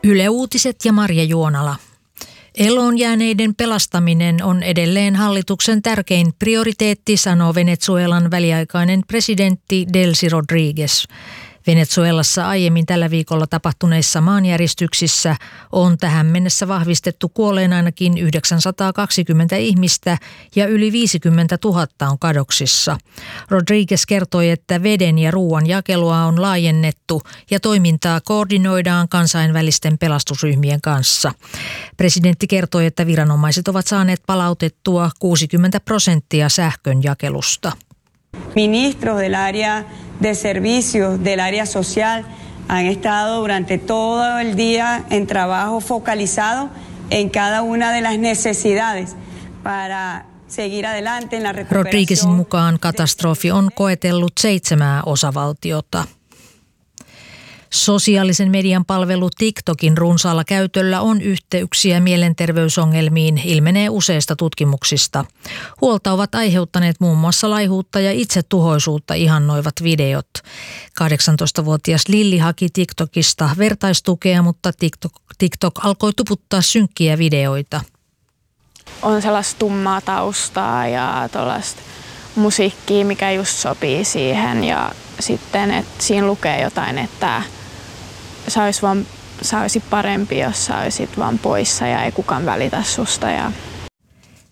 Yle Uutiset ja Marja Juonala. Eloon jääneiden pelastaminen on edelleen hallituksen tärkein prioriteetti, sanoo Venezuelan väliaikainen presidentti Delcy Rodríguez. Venezuelassa aiemmin tällä viikolla tapahtuneissa maanjäristyksissä on tähän mennessä vahvistettu kuolleen ainakin 920 ihmistä ja yli 50 000 on kadoksissa. Rodríguez kertoi, että veden ja ruoan jakelua on laajennettu ja toimintaa koordinoidaan kansainvälisten pelastusryhmien kanssa. Presidentti kertoi, että viranomaiset ovat saaneet palautettua 60% sähkön jakelusta. Ministros del área de servicios, del área social, han estado durante todo el día en trabajo focalizado en cada una de las necesidades para seguir adelante en la recuperación. Rodríguezin mukaan katastrofi on koetellut 7 osavaltiota. Sosiaalisen median palvelu TikTokin runsaalla käytöllä on yhteyksiä mielenterveysongelmiin, ilmenee useista tutkimuksista. Huolta ovat aiheuttaneet muun muassa laihuutta ja itsetuhoisuutta ihannoivat videot. 18-vuotias Lilli haki TikTokista vertaistukea, mutta TikTok alkoi tuputtaa synkkiä videoita. On sellaista tummaa taustaa ja tuollaista musiikkia, mikä just sopii siihen ja sitten, että siinä lukee jotain, että sä olisi parempi, jos sä olisit vaan poissa ja ei kukaan välitä susta.